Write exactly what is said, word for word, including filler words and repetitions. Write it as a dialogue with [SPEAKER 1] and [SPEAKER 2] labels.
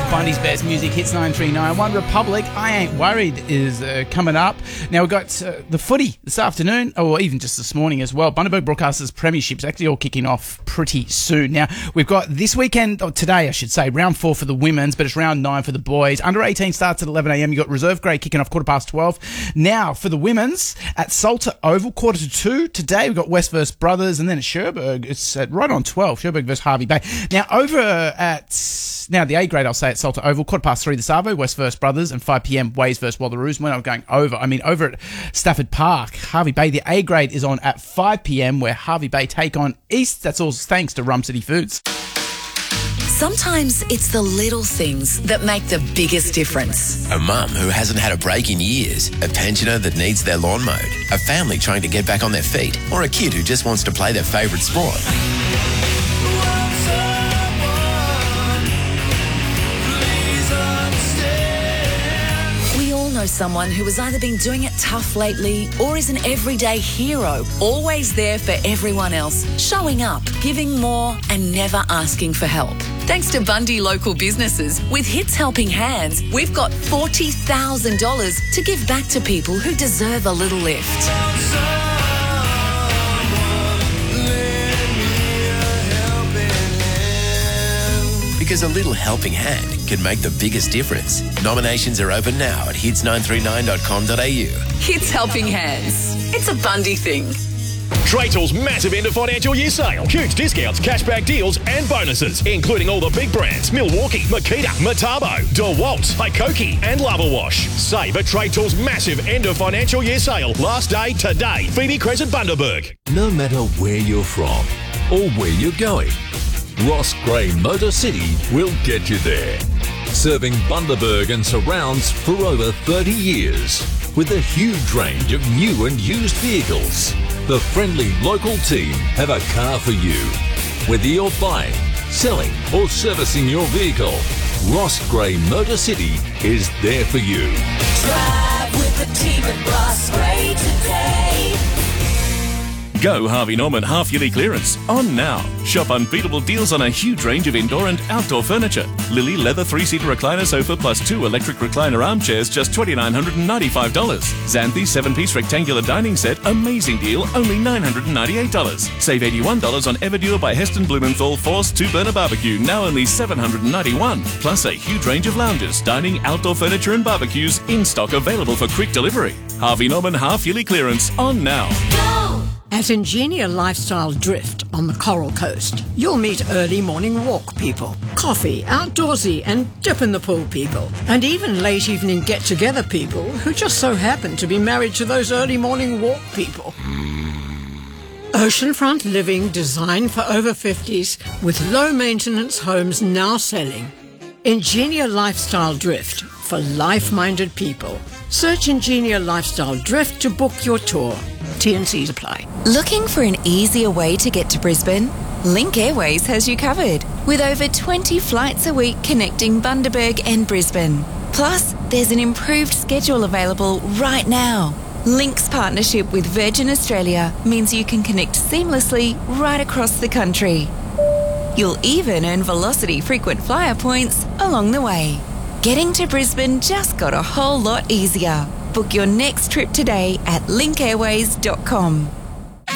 [SPEAKER 1] Bundy's best music, Hits nine three nine. One Republic, I Ain't Worried, is uh, coming up. Now, we've got uh, the footy this afternoon, or even just this morning as well. Bundaberg Broadcasters Premiership's actually all kicking off pretty soon. Now, we've got this weekend, or today I should say, round four for the women's, but it's round nine for the boys. Under eighteen starts at eleven a.m. You've got reserve grade kicking off quarter past twelve. Now, for the women's, at Salter Oval, quarter to two. Today, we've got West versus Brothers, and then at Cherbourg, it's at right on twelve, Cherbourg versus Hervey Bay. Now, over at, now the A grade, I'll say at Salter Oval, quarter past three the Savo, West versus Brothers, and five p.m. Ways versus Wallaroos. When I'm going over, I mean over at Stafford Park, Hervey Bay, the A grade is on at five p.m. where Hervey Bay take on East. That's all thanks to Rum City Foods.
[SPEAKER 2] Sometimes it's the little things that make the biggest difference.
[SPEAKER 3] A mum who hasn't had a break in years, a pensioner that needs their lawn mowed, a family trying to get back on their feet, or a kid who just wants to play their favourite sport.
[SPEAKER 2] We all know someone who has either been doing it tough lately or is an everyday hero, always there for everyone else, showing up, giving more and never asking for help. Thanks to Bundy Local Businesses, with Hits Helping Hands, we've got forty thousand dollars to give back to people who deserve a little lift.
[SPEAKER 3] Because a little helping hand can make the biggest difference. Nominations are open now at hits nine three nine dot com dot a u.
[SPEAKER 2] Hits Helping Hands. It's a Bundy thing.
[SPEAKER 4] Traytall's massive end of financial year sale. Huge discounts, cashback deals and bonuses, including all the big brands: Milwaukee, Makita, Metabo, DeWalt, Hikoki and Lava Wash. Save at Traytall's massive end of financial year sale. Last day today. Phoebe Crescent, Bundaberg.
[SPEAKER 5] No matter where you're from or where you're going, Ross Gray Motor City will get you there. Serving Bundaberg and surrounds for over thirty years. With a huge range of new and used vehicles, the friendly local team have a car for you. Whether you're buying, selling or servicing your vehicle, Ross Gray Motor City is there for you.
[SPEAKER 6] Drive with the team at Ross Gray today.
[SPEAKER 7] Go Harvey Norman half-yearly clearance on now. Shop unbeatable deals on a huge range of indoor and outdoor furniture. Lily leather three-seater recliner sofa plus two electric recliner armchairs, just two thousand nine hundred ninety-five dollars. Xanthi seven-piece rectangular dining set, amazing deal, only nine hundred ninety-eight dollars. Save eighty-one dollars on Everdure by Heston Blumenthal Force two-burner barbecue, now only seven hundred ninety-one dollars. Plus a huge range of lounges, dining, outdoor furniture and barbecues in stock, available for quick delivery. Harvey Norman half-yearly clearance on now.
[SPEAKER 6] Go!
[SPEAKER 8] At Ingenia Lifestyle Drift on the Coral Coast, you'll meet early morning walk people, coffee, outdoorsy and dip in the pool people, and even late evening get-together people who just so happen to be married to those early morning walk people. Oceanfront living designed for over fifties with low-maintenance homes now selling. Ingenia Lifestyle Drift for life-minded people. Search Ingenia Lifestyle Drift to book your tour. T and Cs apply.
[SPEAKER 9] Looking for an easier way to get to Brisbane? Link Airways has you covered, with over twenty flights a week connecting Bundaberg and Brisbane. Plus, there's an improved schedule available right now. Link's partnership with Virgin Australia means you can connect seamlessly right across the country. You'll even earn Velocity frequent flyer points along the way. Getting to Brisbane just got a whole lot easier. Book your next trip today at link airways dot com.